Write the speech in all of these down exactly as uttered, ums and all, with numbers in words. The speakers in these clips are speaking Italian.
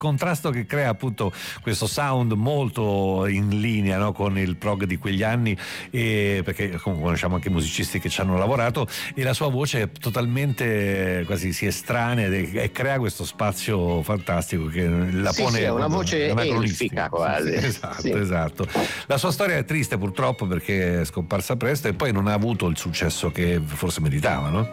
contrasto che crea appunto questo sound molto in linea, no, con il prog di quegli anni, e perché conosciamo anche musicisti che ci hanno lavorato, e la sua voce è totalmente quasi si estranea e, e crea questo spazio fantastico che la sì, pone sì, è una voce elfica quasi. Sì, sì, esatto, sì. esatto. La sua storia è triste purtroppo perché è scomparsa presto e poi non ha avuto il successo che forse meritava, no?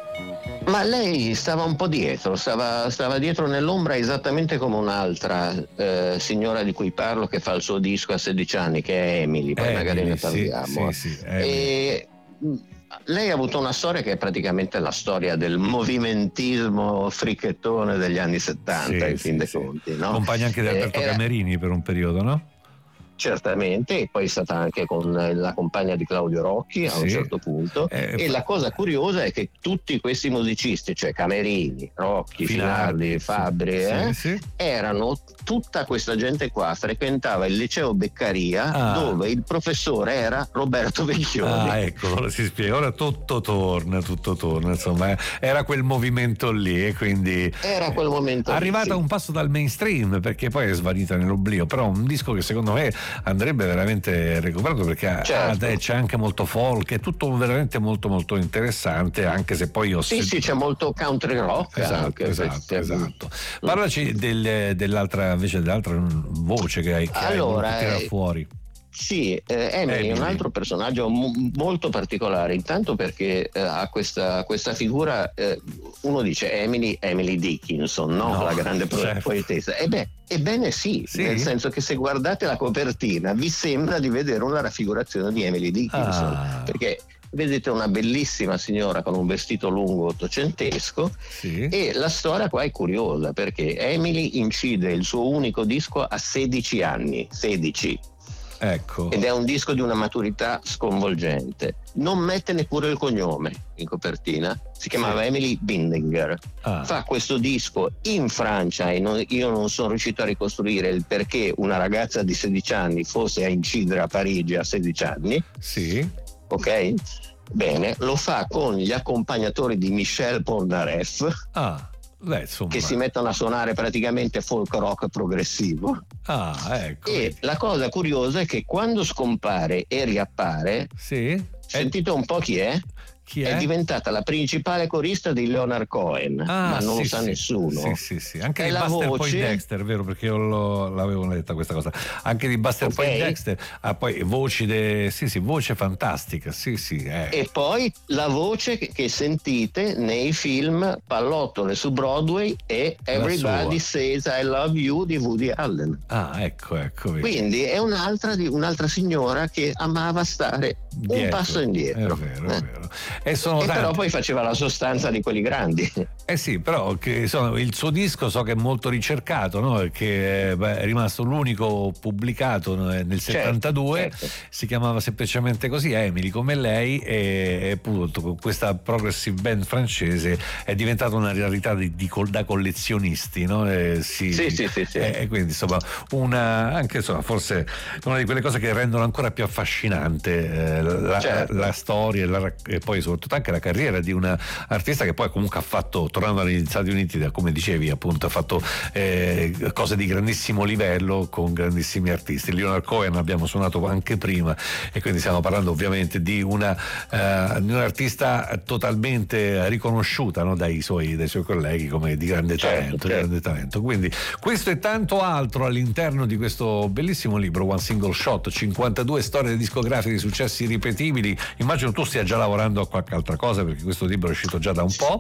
Ma lei stava un po' dietro, stava, stava dietro nell'ombra esattamente come un'altra eh, signora di cui parlo che fa il suo disco a sedici anni, che è Emily, poi Emily, magari ne sì, parliamo. sì, sì, e lei ha avuto una storia che è praticamente la storia del movimentismo fricchettone degli anni settanta, sì, in fin sì, dei sì. conti, no? Compagna anche di Alberto Eh, era... Camerini per un periodo, no? Certamente, e poi è stata anche con la compagna di Claudio Rocchi a Sì. un certo punto, eh, e la cosa curiosa è che tutti questi musicisti, cioè Camerini, Rocchi, Finardi, Finardi, Fabbri, sì, eh, sì, sì. erano tutta questa gente qua frequentava il liceo Beccaria, Ah. dove il professore era Roberto Vecchioni. Ah, ecco, ora si spiega, ora tutto torna, tutto torna, insomma, era quel movimento lì, e quindi era quel momento arrivata lì, sì. un passo dal mainstream, perché poi è svanita nell'oblio, però un disco che secondo me andrebbe veramente recuperato, perché Certo. ah, c'è anche molto folk, è tutto veramente molto molto interessante, anche se poi ho Sì, sì, c'è molto country rock. Esatto, anche, esatto, esatto. Mm. Parlaci del, dell'altra, invece dell'altra voce che hai, che allora, hai voluto tirare eh, fuori. Sì, eh, Emily, Emily è un altro personaggio m- molto particolare, intanto perché eh, ha questa, questa figura, eh, uno dice Emily, Emily Dickinson, no? No, La grande pro- certo. poetessa. E beh, ebbene sì, Sì? nel senso che se guardate la copertina vi sembra di vedere una raffigurazione di Emily Dickinson, Ah. perché vedete una bellissima signora con un vestito lungo ottocentesco, Sì. e la storia qua è curiosa perché Emily incide il suo unico disco a sedici anni, sedici. Ecco. Ed è un disco di una maturità sconvolgente. Non mette neppure il cognome in copertina, si chiamava Sì. Emily Bindinger. Ah. Fa questo disco in Francia e non, io non sono riuscito a ricostruire il perché una ragazza di sedici anni fosse a incidere a Parigi a sedici anni. Sì. Ok? Bene, lo fa con gli accompagnatori di Michel Polnareff. Ah. Beh, insomma. Che si mettono a suonare praticamente folk rock progressivo. Ah, ecco. E la cosa curiosa è che quando scompare e riappare, sì. sentite un po' chi è? Chi è? È diventata la principale corista di Leonard Cohen, ah, ma non sì, lo sa sì, nessuno. Sì, sì, sì. Anche è di la Buster voce... Poindexter, vero? Perché io lo, l'avevo letta questa cosa. Anche di Buster okay. Poindexter. Ah, poi voci de... sì, sì, voce fantastica. Sì, sì. Eh. E poi la voce che, che sentite nei film Pallottole su Broadway e Everybody Says I Love You di Woody Allen. Ah, ecco, ecco. Vedi. Quindi è un'altra, di, un'altra signora che amava stare dietro, un passo indietro. È vero, è vero. E, sono e però poi faceva la sostanza di quelli grandi. Eh sì, però che, insomma, il suo disco so che è molto ricercato, no? Che beh, è rimasto l'unico pubblicato nel settantadue, certo, certo. Si chiamava semplicemente così, Emily come lei, e appunto questa progressive band francese è diventata una rarità di, di, da collezionisti, no? E si, sì, sì, sì, sì. E quindi insomma una, anche insomma forse una di quelle cose che rendono ancora più affascinante eh, la, certo. la storia la, e poi soprattutto anche la carriera di una artista che poi comunque ha fatto, tornando negli Stati Uniti, come dicevi appunto, ha fatto eh, cose di grandissimo livello con grandissimi artisti. Leonard Cohen abbiamo suonato anche prima, e quindi stiamo parlando ovviamente di una eh, di un'artista totalmente riconosciuta, no? dai, suoi, dai suoi colleghi come di grande certo, talento, certo. di grande talento. Quindi questo e tanto altro all'interno di questo bellissimo libro One Single Shot, cinquantadue storie discografiche di successi ripetibili. Immagino tu stia già lavorando a qualche altra cosa, perché questo libro è uscito già da un po'.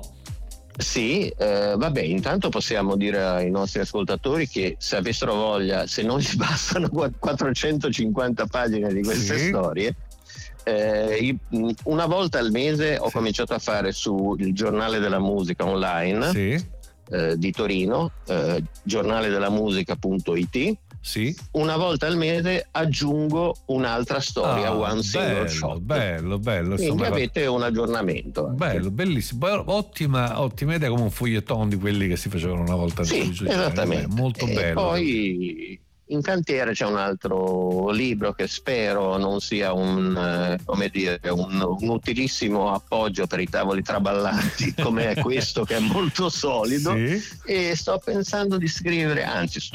Sì, eh, vabbè, intanto possiamo dire ai nostri ascoltatori che se avessero voglia, se non gli bastano quattrocentocinquanta pagine di queste sì. storie, eh, una volta al mese ho sì. cominciato a fare sul Giornale della Musica online sì. eh, di Torino, eh, giornale della musica punto it. Sì. Una volta al mese aggiungo un'altra storia, ah, one single bello, shot. Bello, bello. Quindi insomma, avete un aggiornamento. Anche. Bello, bellissimo. Ottima, ottima idea, come un foglietton di quelli che si facevano una volta. Sì, giorni. esattamente. Molto e bello. Poi in cantiere c'è un altro libro che spero non sia un, eh, come dire, un, un utilissimo appoggio per i tavoli traballanti come è questo, che è molto solido. Sì. E sto pensando di scrivere, anzi